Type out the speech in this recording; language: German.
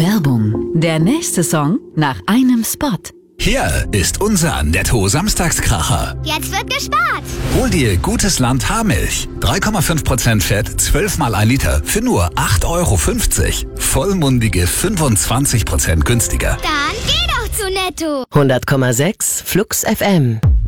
Werbung. Der nächste Song nach einem Spot. Hier ist unser Netto-Samstagskracher. Jetzt wird gespart. Hol dir Gutes Land Haarmilch. 3,5% Fett, 12 mal 1 Liter für nur 8,50 €. Vollmundige 25% günstiger. Dann geh doch zu Netto. 100,6 Flux FM.